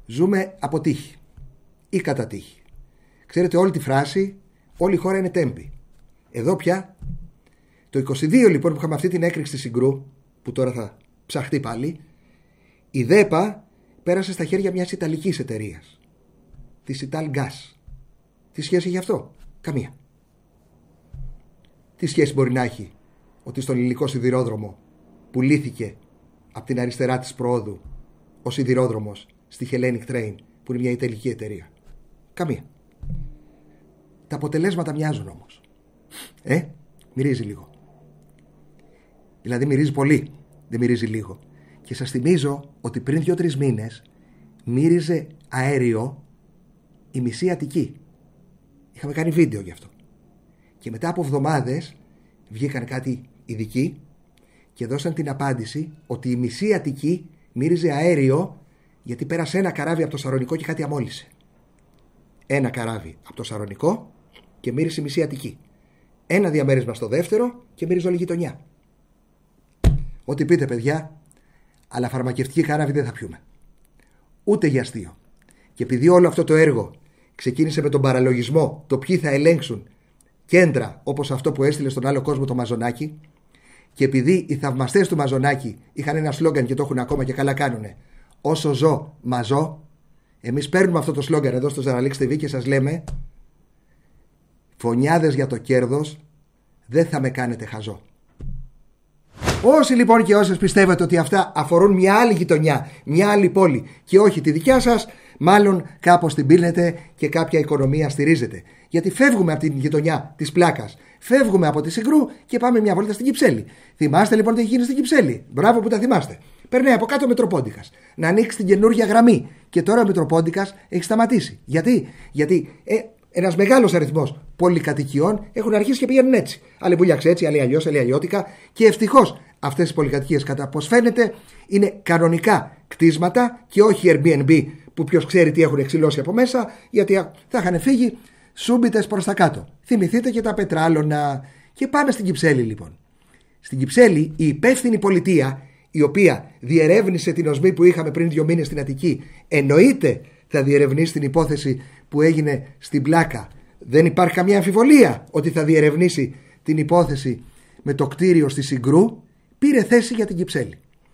Ζούμε από τύχη ή κατά τύχη. Ξέρετε όλη τη φράση, όλη η χώρα είναι τέμπη. Εδώ πια, το 22 λοιπόν που είχαμε αυτή την έκρηξη της Συγκρού, που τώρα θα ψαχτεί πάλι, η ΔΕΠΑ πέρασε στα χέρια μιας ιταλικής εταιρείας, της Italgas. Τι σχέση έχει αυτό? Καμία. Τι σχέση μπορεί να έχει ότι στον ελληνικό σιδηρόδρομο πουλήθηκε από την αριστερά της προόδου ο σιδηρόδρομος στη Hellenic Train, που είναι μια ιταλική εταιρεία? Καμία. Τα αποτελέσματα μοιάζουν όμως. Μυρίζει λίγο. Δηλαδή μυρίζει πολύ, δεν μυρίζει λίγο. Και σας θυμίζω ότι πριν 2-3 μήνες μύριζε αέριο η μισή Αττική. Είχαμε κάνει βίντεο γι' αυτό. Και μετά από εβδομάδες βγήκαν κάτι ειδικοί και δώσαν την απάντηση ότι η μισή Αττική μύριζε αέριο, γιατί πέρασε ένα καράβι από το Σαρονικό και κάτι αμόλυσε. Ένα καράβι από το Σαρονικό και μύρισε η μισή Αττική. Ένα διαμέρισμα στο δεύτερο και μύριζε όλη η γειτονιά. Ό,τι πείτε παιδιά, αλλά φαρμακευτική χάραβη δεν θα πιούμε. Ούτε για αστείο. Και επειδή όλο αυτό το έργο ξεκίνησε με τον παραλογισμό το ποιοι θα ελέγξουν κέντρα όπως αυτό που έστειλε στον άλλο κόσμο το Μαζονάκι, και επειδή οι θαυμαστές του Μαζονάκι είχαν ένα σλόγγαν και το έχουν ακόμα και καλά κάνουνε, όσο ζω μαζώ, εμείς παίρνουμε αυτό το σλόγγαν εδώ στο Ζαραλίξ TV και σας λέμε, φωνιάδες για το κέρδος, δεν θα με κάνετε χαζό. Όσοι λοιπόν και όσες πιστεύετε ότι αυτά αφορούν μια άλλη γειτονιά, μια άλλη πόλη και όχι τη δικιά σας, μάλλον κάπως την πίνετε και κάποια οικονομία στηρίζετε. Γιατί φεύγουμε από την γειτονιά της πλάκας, φεύγουμε από τη Συγκρού και πάμε μια βόλτα στην Κυψέλη. Θυμάστε λοιπόν τι έχει γίνει στην Κυψέλη? Μπράβο που τα θυμάστε. Περνάει από κάτω ο Μητροπόντικας να ανοίξει την καινούργια γραμμή. Και τώρα ο Μητροπόντικας έχει σταματήσει. Γιατί ένας μεγάλος αριθμός πολυκατοικιών έχουν αρχίσει και πηγαίνουν έτσι. Άλλοι βουλιάξε έτσι, άλλοι αλλιώς, άλλοι αλλιώτικα. Και ευτυχώς αυτές οι πολυκατοικίες, κατά πώς φαίνεται, είναι κανονικά κτίσματα και όχι Airbnb που ποιος ξέρει τι έχουν εξηλώσει από μέσα, γιατί θα είχαν φύγει σούμπιτες προς τα κάτω. Θυμηθείτε και τα πετράλωνα. Και πάμε στην Κυψέλη λοιπόν. Στην Κυψέλη η υπεύθυνη πολιτεία, η οποία διερεύνησε την οσμή που είχαμε πριν 2 μήνες στην Αττική, εννοείται θα διερευνήσει την υπόθεση που έγινε στην Πλάκα. Δεν υπάρχει καμία αμφιβολία ότι θα διερευνήσει την υπόθεση με το κτίριο στη Συγκρού. Πήρε θέση για την Κυψέλη.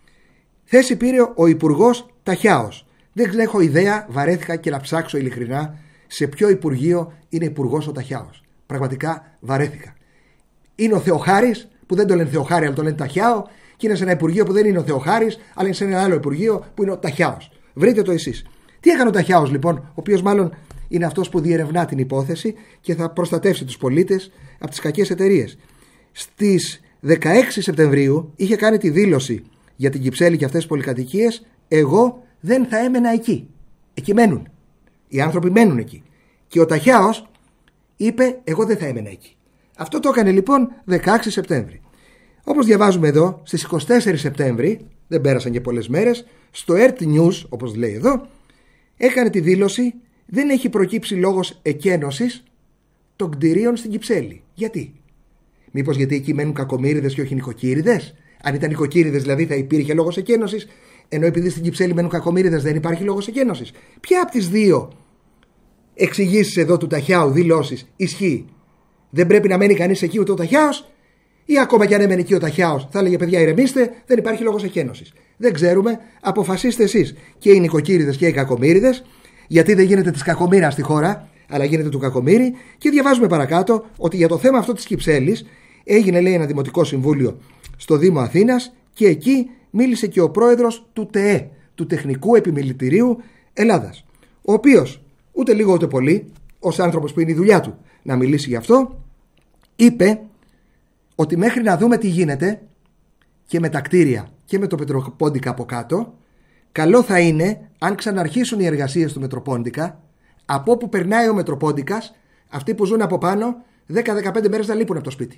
Θέση πήρε ο Υπουργός Ταχιάος. Δεν έχω ιδέα, βαρέθηκα και να ψάξω ειλικρινά σε ποιο Υπουργείο είναι Υπουργός ο Ταχιάος. Πραγματικά βαρέθηκα. Είναι ο Θεοχάρης, που δεν το λένε Θεοχάρη αλλά το λένε Ταχιάο, και είναι σε ένα Υπουργείο που δεν είναι ο Θεοχάρης αλλά είναι σε ένα άλλο Υπουργείο που είναι ο Ταχιάος. Βρείτε το εσείς. Τι έκανε ο Ταχιάος λοιπόν, ο οποίος μάλλον είναι αυτός που διερευνά την υπόθεση και θα προστατεύσει τους πολίτες από τις κακές εταιρείες? Στις 16 Σεπτεμβρίου είχε κάνει τη δήλωση για την Κυψέλη και αυτές τις πολυκατοικίες. Εγώ δεν θα έμενα εκεί. Εκεί μένουν. Οι άνθρωποι μένουν εκεί. Και ο Ταχιάος είπε εγώ δεν θα έμενα εκεί. Αυτό το έκανε λοιπόν 16 Σεπτέμβρη. Όπως διαβάζουμε εδώ, στις 24 Σεπτέμβρη, δεν πέρασαν και πολλές μέρες, στο RT News, όπως λέει εδώ, έκανε τη δήλωση δεν έχει προκύψει λόγος εκένωσης των κτηρίων στην Κυψέλη. Γιατί? Μήπως γιατί εκεί μένουν κακομοίριδες και όχι νοικοκύριδες? Αν ήταν νοικοκύριδες δηλαδή θα υπήρχε λόγος εκένωσης, ενώ επειδή στην Κυψέλη μένουν κακομοίριδες δεν υπάρχει λόγος εκένωσης. Ποια από τις δύο εξηγήσεις εδώ του Ταχιάου, δηλώσεις, ισχύει? Δεν πρέπει να μένει κανείς εκεί ούτε ο Ταχιάος, ή ακόμα και αν έμενε εκεί ο Ταχιάος θα έλεγε παιδιά ηρεμήστε, δεν υπάρχει λόγος εκένωσης? Δεν ξέρουμε, αποφασίστε εσείς, και οι νοικοκύριδες και οι κακομοίριδες, γιατί δεν γίνεται της κακομοίρας στη χώρα, αλλά γίνεται του κακομοίρη. Και διαβάζουμε παρακάτω ότι για το θέμα αυτό της Κυψέλης έγινε, λέει, ένα δημοτικό συμβούλιο στο Δήμο Αθήνας και εκεί μίλησε και ο πρόεδρος του ΤΕΕ, του Τεχνικού Επιμελητηρίου Ελλάδας, ο οποίος ούτε λίγο ούτε πολύ, ως άνθρωπος που είναι η δουλειά του να μιλήσει γι' αυτό, είπε ότι μέχρι να δούμε τι γίνεται και με τα κτίρια και με το Μητροπόντικα από κάτω, καλό θα είναι αν ξαναρχίσουν οι εργασίες του Μητροπόντικα, από όπου περνάει ο Μητροπόντικας, αυτοί που ζουν από πάνω 10-15 μέρες να λείπουν από το σπίτι.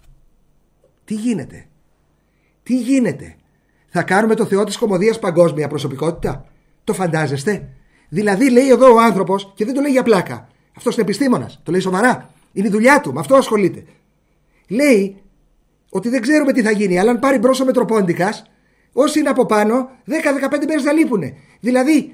Τι γίνεται? Τι γίνεται? Θα κάνουμε το Θεό της Κωμωδίας παγκόσμια προσωπικότητα? Το φαντάζεστε? Δηλαδή λέει εδώ ο άνθρωπος, και δεν το λέει για πλάκα, αυτός είναι επιστήμονας, το λέει σοβαρά, είναι η δουλειά του, με αυτό ασχολείται. Λέει ότι δεν ξέρουμε τι θα γίνει, αλλά αν πάρει μπρος ο Μητροπόντικας, όσοι είναι από πάνω 10-15 μέρες θα λείπουνε. Δηλαδή